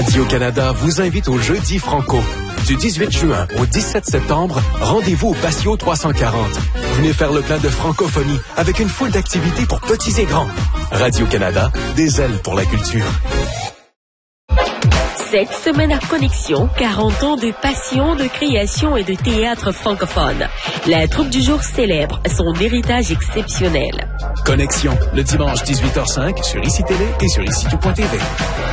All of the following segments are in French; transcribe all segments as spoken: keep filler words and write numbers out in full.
Radio-Canada vous invite au Jeudi Franco. Du dix-huit juin au dix-sept septembre, rendez-vous au Patio trois cent quarante. Venez faire le plein de francophonie avec une foule d'activités pour petits et grands. Radio-Canada, des ailes pour la culture. Cette semaine à Connexion, quarante ans de passion, de création et de théâtre francophone. La troupe du jour célèbre son héritage exceptionnel. Connexion, le dimanche dix-huit heures cinq sur Ici Télé et sur ici tout point t v.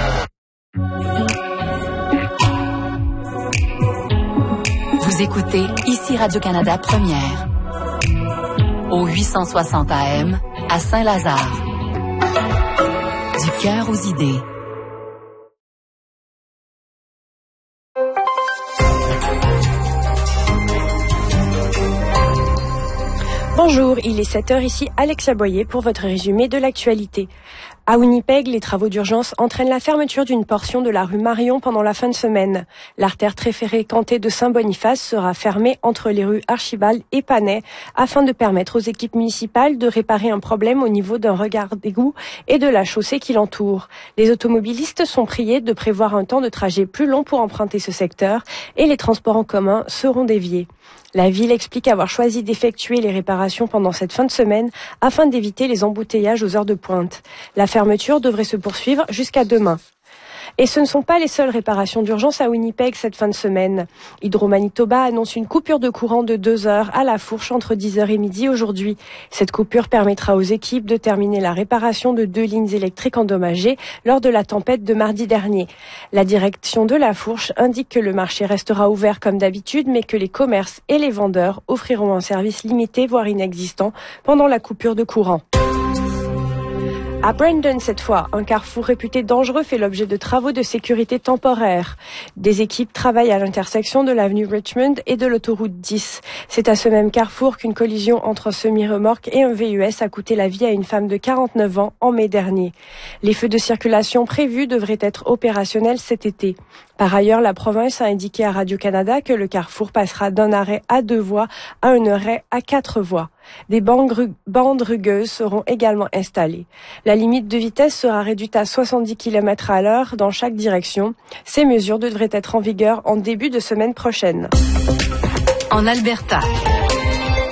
Vous écoutez Ici Radio-Canada Première au huit cent soixante A M à Saint-Lazare. Du cœur aux idées. Bonjour, il est sept heures ici, Alexia Boyer pour votre résumé de l'actualité. À Winnipeg, les travaux d'urgence entraînent la fermeture d'une portion de la rue Marion pendant la fin de semaine. L'artère très fréquentée de Saint-Boniface sera fermée entre les rues Archibald et Panay afin de permettre aux équipes municipales de réparer un problème au niveau d'un regard d'égout et de la chaussée qui l'entoure. Les automobilistes sont priés de prévoir un temps de trajet plus long pour emprunter ce secteur et les transports en commun seront déviés. La ville explique avoir choisi d'effectuer les réparations pendant cette fin de semaine afin d'éviter les embouteillages aux heures de pointe. La fermeture devrait se poursuivre jusqu'à demain. Et ce ne sont pas les seules réparations d'urgence à Winnipeg cette fin de semaine. Hydro-Manitoba annonce une coupure de courant de deux heures à la fourche entre dix heures et midi aujourd'hui. Cette coupure permettra aux équipes de terminer la réparation de deux lignes électriques endommagées lors de la tempête de mardi dernier. La direction de la fourche indique que le marché restera ouvert comme d'habitude, mais que les commerces et les vendeurs offriront un service limité, voire inexistant, pendant la coupure de courant. À Brandon, cette fois, un carrefour réputé dangereux fait l'objet de travaux de sécurité temporaires. Des équipes travaillent à l'intersection de l'avenue Richmond et de l'autoroute dix. C'est à ce même carrefour qu'une collision entre un semi-remorque et un V U S a coûté la vie à une femme de quarante-neuf ans en mai dernier. Les feux de circulation prévus devraient être opérationnels cet été. Par ailleurs, la province a indiqué à Radio-Canada que le carrefour passera d'un arrêt à deux voies à un arrêt à quatre voies. Des bandes rugueuses seront également installées. La limite de vitesse sera réduite à soixante-dix kilomètres à l'heure dans chaque direction. Ces mesures devraient être en vigueur en début de semaine prochaine. En Alberta,